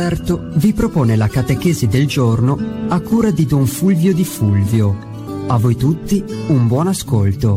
Vi propone la catechesi del giorno a cura di Don Fulvio Di Fulvio. A voi tutti un buon ascolto.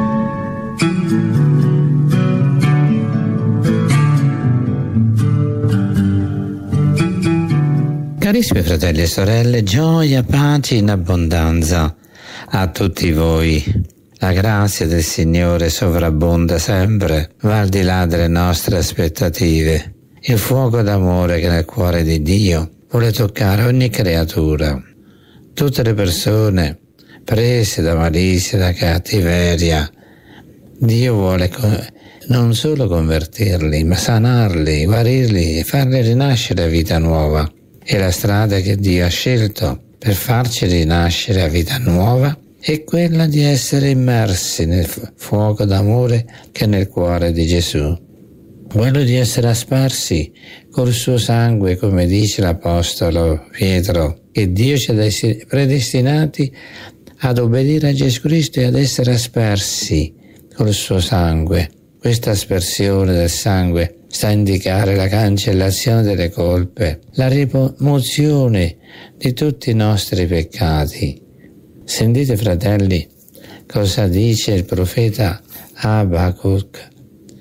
Carissimi fratelli e sorelle, gioia, pace in abbondanza a tutti voi. La grazia del Signore sovrabbonda sempre, va al di là delle nostre aspettative. Il fuoco d'amore che nel cuore di Dio vuole toccare ogni creatura. Tutte le persone prese da malizia, da cattiveria, Dio vuole non solo convertirli, ma sanarli, guarirli e farli rinascere a vita nuova. E la strada che Dio ha scelto per farci rinascere a vita nuova è quella di essere immersi nel fuoco d'amore che è nel cuore di Gesù. Quello di essere aspersi col suo sangue, come dice l'Apostolo Pietro, che Dio ci ha predestinati ad obbedire a Gesù Cristo e ad essere aspersi col suo sangue. Questa aspersione del sangue sta a indicare la cancellazione delle colpe, la rimozione di tutti i nostri peccati. Sentite, fratelli, cosa dice il profeta Abacuc,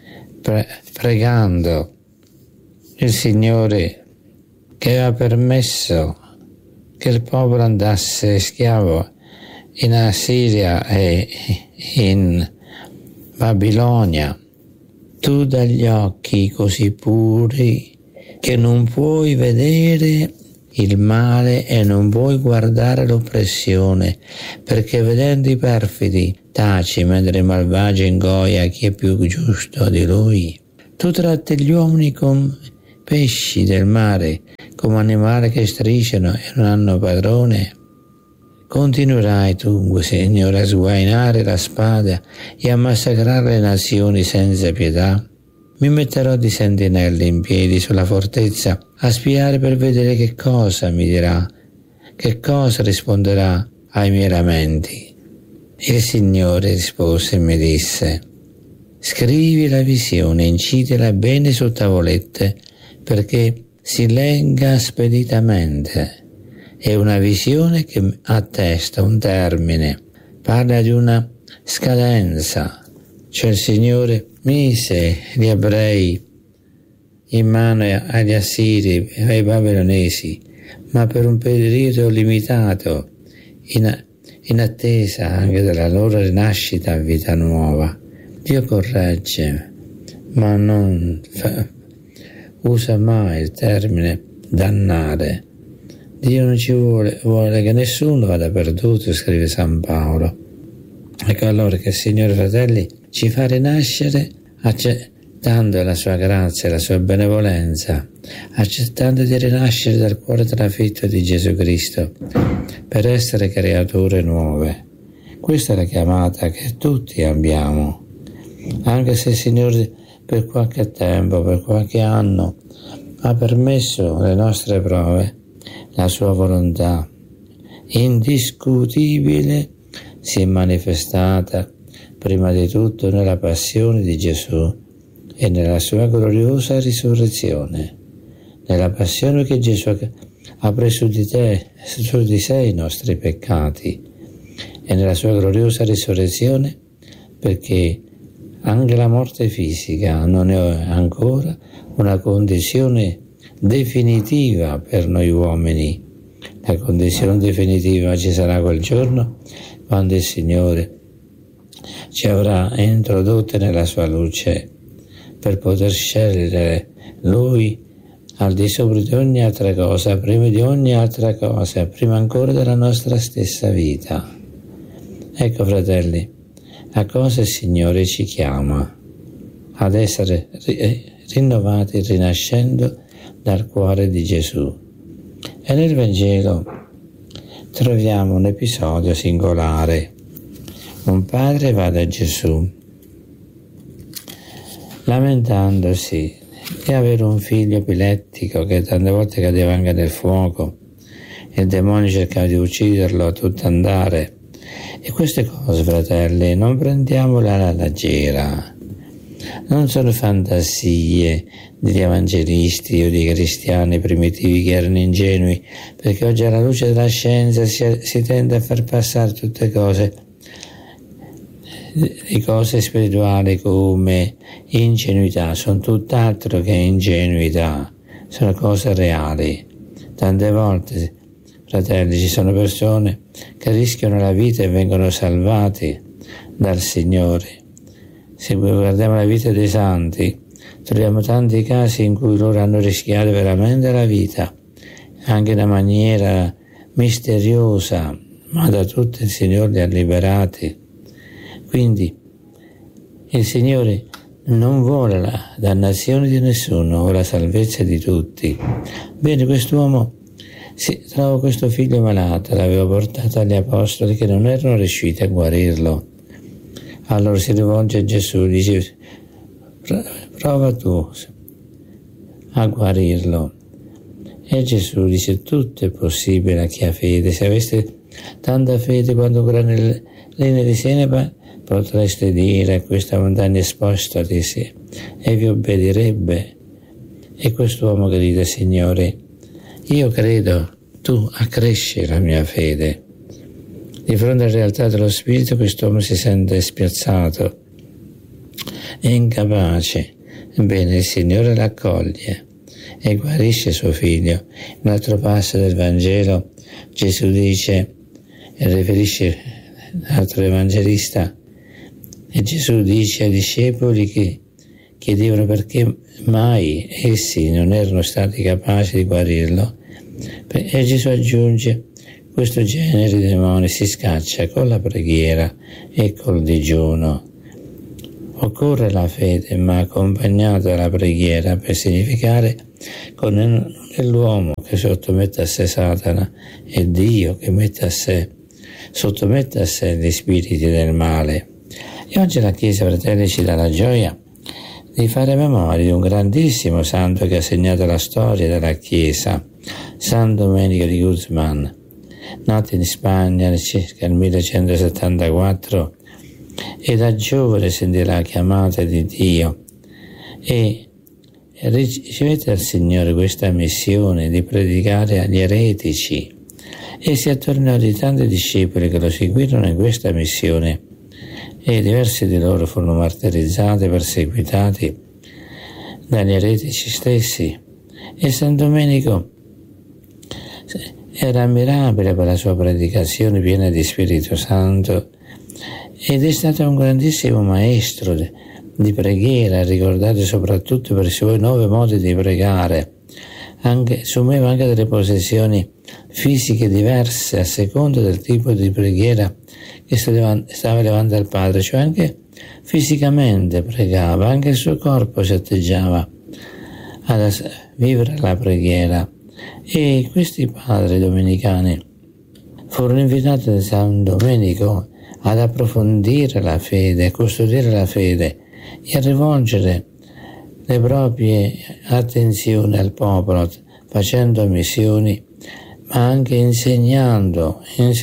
pregando il Signore che aveva permesso che il popolo andasse schiavo in Assiria e in Babilonia. Tu dagli occhi così puri che non puoi vedere il male e non puoi guardare l'oppressione, perché vedendo i perfidi taci mentre i malvagi ingoia chi è più giusto di lui. Tu tratti gli uomini come pesci del mare, come animali che strisciano e non hanno padrone. Continuerai tu, Signore, a sguainare la spada e a massacrare le nazioni senza pietà? Mi metterò di sentinelle in piedi sulla fortezza a spiare per vedere che cosa mi dirà, che cosa risponderà ai miei lamenti. Il Signore rispose e mi disse: scrivi la visione, incitela bene su tavolette, perché si legga speditamente. È una visione che attesta un termine, parla di una scadenza. Cioè il Signore mise gli ebrei in mano agli assiri e ai babilonesi, ma per un periodo limitato, in attesa anche della loro rinascita a vita nuova. Dio corregge, ma non usa mai il termine dannare. Dio non ci vuole che nessuno vada perduto, scrive San Paolo. Ecco allora che il Signore, fratelli, ci fa rinascere accettando la sua grazia, la sua benevolenza, accettando di rinascere dal cuore trafitto di Gesù Cristo per essere creature nuove. Questa è la chiamata che tutti abbiamo, anche se il Signore per qualche tempo, per qualche anno ha permesso le nostre prove. La sua volontà indiscutibile si è manifestata prima di tutto nella passione di Gesù e nella sua gloriosa risurrezione. Nella passione che Gesù ha preso su di sé i nostri peccati, e nella sua gloriosa risurrezione, perché anche la morte fisica non è ancora una condizione definitiva per noi uomini. La condizione definitiva ci sarà quel giorno quando il Signore ci avrà introdotte nella sua luce per poter scegliere Lui al di sopra di ogni altra cosa, prima di ogni altra cosa, prima ancora della nostra stessa vita. Ecco, fratelli, a cosa il Signore ci chiama? Ad essere rinnovati, rinascendo dal cuore di Gesù. E nel Vangelo troviamo un episodio singolare. Un padre va da Gesù lamentandosi di avere un figlio epilettico che tante volte cadeva anche nel fuoco e il demonio cercava di ucciderlo a tutto andare. E queste cose, fratelli, non prendiamole alla leggera. non sono fantasie degli evangelisti o dei cristiani primitivi che erano ingenui, perché oggi alla luce della scienza si tende a far passare tutte le cose spirituali come ingenuità. Sono tutt'altro che ingenuità, sono cose reali. Tante volte, fratelli, ci sono persone che rischiano la vita e vengono salvati dal Signore. Se guardiamo la vita dei santi, troviamo tanti casi in cui loro hanno rischiato veramente la vita, anche in una maniera misteriosa, ma da tutto il Signore li ha liberati. Quindi il Signore non vuole la dannazione di nessuno, vuole la salvezza di tutti. Bene, quest'uomo trova questo figlio malato, l'aveva portato agli apostoli che non erano riusciti a guarirlo. Allora si rivolge a Gesù e dice: prova tu a guarirlo. E Gesù dice: tutto è possibile a chi ha fede. Se aveste tanta fede quanto un granellino di senape, potreste dire a questa montagna spostati e vi obbedirebbe. E quest'uomo grida: Signore, io credo, tu accresci la mia fede. Di fronte alla realtà dello spirito, quest'uomo si sente spiazzato e incapace. Bene, il Signore l'accoglie e guarisce suo figlio. In un altro passo del Vangelo Gesù dice, e riferisce l'altro evangelista, e Gesù dice ai discepoli che chiedevano perché mai essi non erano stati capaci di guarirlo, e Gesù aggiunge: questo genere di demoni si scaccia con la preghiera e col digiuno. Occorre la fede, ma accompagnata dalla preghiera, per significare che non è l'uomo che sottomette a sé Satana, è Dio che sottomette a sé gli spiriti del male. E oggi la Chiesa, fratelli, ci dà la gioia di fare memoria di un grandissimo santo che ha segnato la storia della Chiesa, San Domenico di Guzman, nato in Spagna circa nel 1174, e da giovane sentì la chiamata di Dio e ricevette dal Signore questa missione di predicare agli eretici, e si attornò di tanti discepoli che lo seguirono in questa missione, e diversi di loro furono martirizzati e perseguitati dagli eretici stessi. E San Domenico era ammirabile per la sua predicazione piena di Spirito Santo, ed è stato un grandissimo maestro di preghiera, ricordato soprattutto per i suoi 9 modi di pregare. Assumeva anche delle posizioni fisiche diverse a seconda del tipo di preghiera che stava elevando al Padre, cioè anche fisicamente pregava, anche il suo corpo si atteggiava a vivere la preghiera. E questi padri domenicani furono invitati da San Domenico ad approfondire la fede, a custodire la fede e a rivolgere le proprie attenzioni al popolo, facendo missioni, ma anche insegnando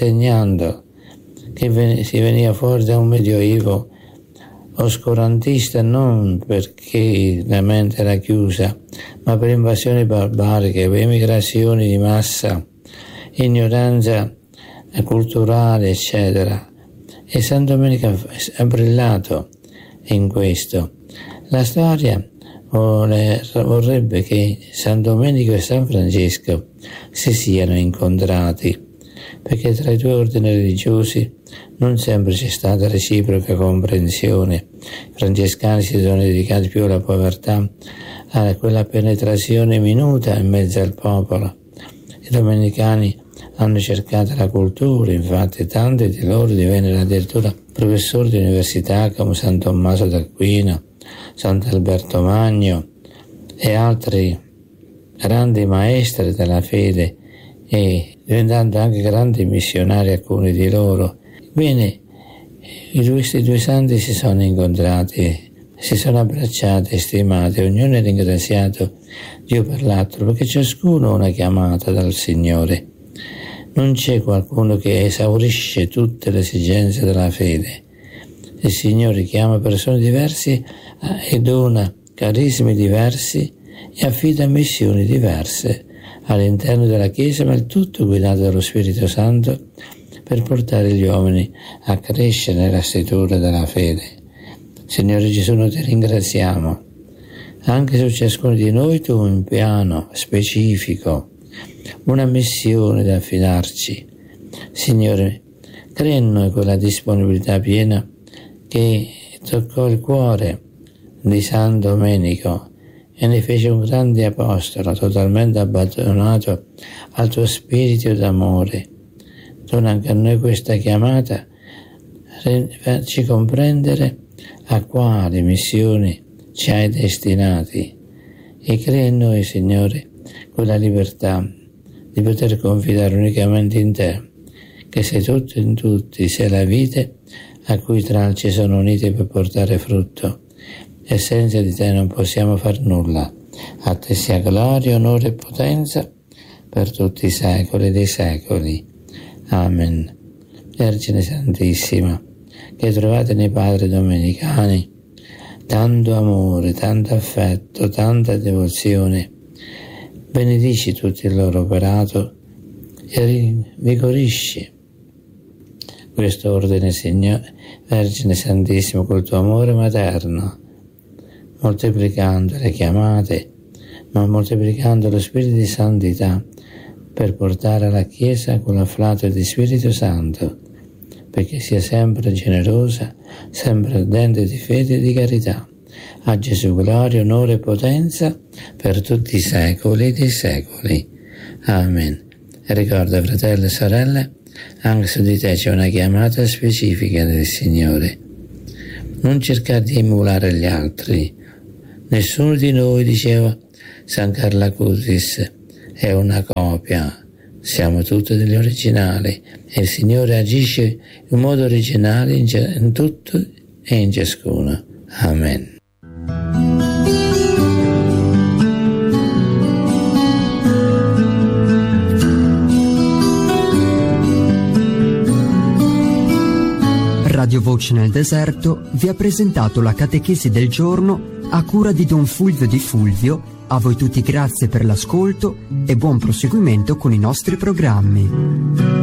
che si veniva fuori da un medioevo oscurantista, non perché la mente era chiusa, ma per invasioni barbariche, emigrazioni di massa, ignoranza culturale, eccetera. E San Domenico ha brillato in questo. La storia vorrebbe che San Domenico e San Francesco si siano incontrati, perché tra i 2 ordini religiosi non sempre c'è stata reciproca comprensione. I francescani si sono dedicati più alla povertà, a quella penetrazione minuta in mezzo al popolo. I domenicani hanno cercato la cultura, infatti tanti di loro divennero addirittura professori di università come San Tommaso d'Aquino, Sant'Alberto Magno e altri grandi maestri della fede, e diventando anche grandi missionari alcuni di loro. Bene, questi 2 santi si sono incontrati, si sono abbracciati e stimati, ognuno ha ringraziato Dio per l'altro, perché ciascuno ha una chiamata dal Signore. Non c'è qualcuno che esaurisce tutte le esigenze della fede. Il Signore chiama persone diverse e dona carismi diversi e affida missioni diverse all'interno della Chiesa, ma il tutto guidato dallo Spirito Santo per portare gli uomini a crescere nella statura della fede. Signore Gesù, noi ti ringraziamo. Anche su ciascuno di noi tu hai un piano specifico, una missione da affidarci. Signore, crea in noi quella disponibilità piena che toccò il cuore di San Domenico e ne fece un grande apostolo, totalmente abbandonato al tuo spirito d'amore. Dona anche a noi questa chiamata, farci comprendere a quali missioni ci hai destinati e crea in noi, Signore, quella libertà di poter confidare unicamente in te, che sei tutto in tutti, sei la vite a cui i tralci sono uniti per portare frutto, e senza di te non possiamo far nulla. A te sia gloria, onore e potenza per tutti i secoli dei secoli. Amen. Vergine Santissima, che trovate nei padri domenicani tanto amore, tanto affetto, tanta devozione, benedici tutto il loro operato e rinvigorisci questo ordine, Signore, Vergine Santissima, col tuo amore materno, moltiplicando le chiamate, ma moltiplicando lo spirito di santità per portare alla Chiesa quell'afflato di Spirito Santo, perché sia sempre generosa, sempre ardente di fede e di carità. A Gesù gloria, onore e potenza per tutti i secoli dei secoli. Amen. E ricorda, fratelli e sorelle, anche su di te c'è una chiamata specifica del Signore. Non cercare di emulare gli altri. Nessuno di noi, diceva San Carlo Acutis, è una copia. Siamo tutti degli originali e il Signore agisce in modo originale in tutto e in ciascuno. Amen. Radio Voce nel Deserto vi ha presentato la catechesi del giorno a cura di Don Fulvio Di Fulvio. A voi tutti grazie per l'ascolto e buon proseguimento con i nostri programmi.